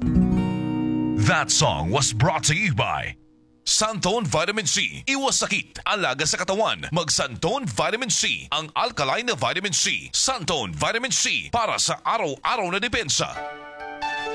That song was brought to you by Santone Vitamin C. Iwas sakit, alaga sa katawan. Mag Santone Vitamin C, ang alkaline na vitamin C. Santone Vitamin C para sa araw-araw na depensa.